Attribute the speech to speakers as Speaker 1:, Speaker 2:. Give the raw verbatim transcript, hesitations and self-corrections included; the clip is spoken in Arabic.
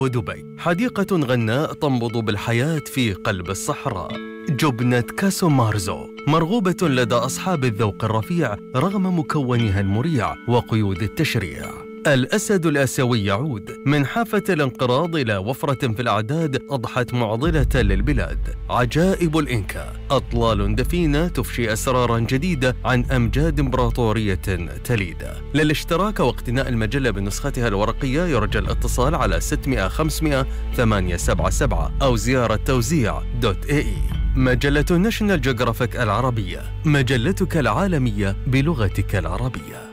Speaker 1: ودبي. حديقة غناء تنبض بالحياة في قلب الصحراء. جبنة كاسو مارزو مرغوبة لدى أصحاب الذوق الرفيع رغم مكونها المريع وقيود التشريع. الأسد الآسيوي يعود. من حافة الانقراض إلى وفرة في الأعداد أضحت معضلة للبلاد. عجائب الإنكا، أطلال دفينة تفشي أسرارا جديدة عن أمجاد إمبراطورية تليدة. للاشتراك واقتناء المجلة بنسختها الورقية يرجى الاتصال على ستمئة خمسمئة ثمانية سبعة سبعة أو زيارة توزيع دوت اي اي. مجلة ناشونال جيوغرافيك العربية، مجلتك العالمية بلغتك العربية.